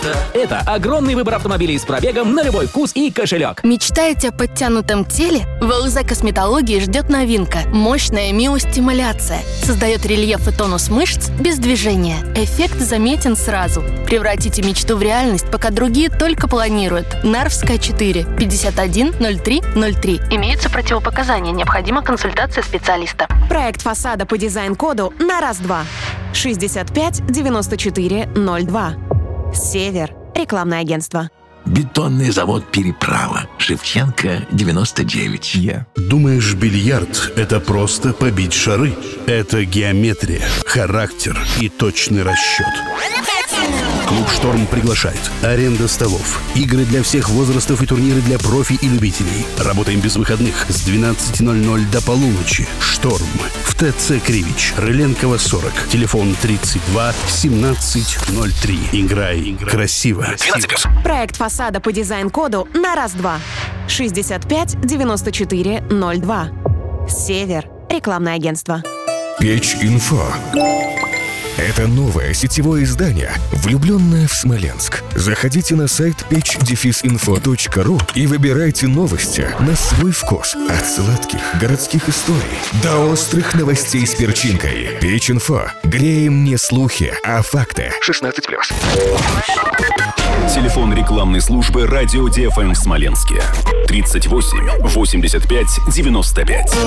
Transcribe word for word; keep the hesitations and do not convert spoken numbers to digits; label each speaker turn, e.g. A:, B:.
A: это?
B: Это огромный выбор автомобилей с пробегом на любой вкус и кошелек.
C: Мечтаете о подтянутом теле? В эл зэ Косметологии ждет новинка – мощная миостимуляция. Создает рельеф и тонус мышц без движения. Эффект заметен сразу. Превратите мечту в реальность, пока другие только планируют. Нарвская четыре, пятьдесят один ноль три ноль три. Имеются противопоказания. Необходима консультация специалиста.
D: Проект фасада по дизайн-коду на раз-два. шестьдесят пять девяносто четыре ноль два. Север. Рекламное агентство.
E: Бетонный завод «Переправа». Шевченко, девяносто девять.
F: Yeah. Думаешь, бильярд — это просто побить шары? Это геометрия, характер и точный расчет. Клуб «Шторм» приглашает. Аренда столов, игры для всех возрастов и турниры для профи и любителей. Работаем без выходных с двенадцати ноль-ноль до полуночи. «Шторм» в ТЦ Кривич, Рыленкова, сорок. Телефон тридцать два семнадцать ноль три. Играй, Играй. красиво.
D: Проект фасада по дизайн-коду на раз-два. шестьдесят пять девяносто четыре ноль два. Север. Рекламное агентство.
G: Печь.Инфо. Это новое сетевое издание, влюбленное в Смоленск. Заходите на сайт печь инфо точка ру и выбирайте новости на свой вкус. От сладких городских историй до острых новостей с перчинкой. Печь.Инфо. Греем не слухи, а факты. шестнадцать плюс.
H: Телефон рекламной службы «Радио ди эф эм» в Смоленске. тридцать восемь восемьдесят пять девяносто пять.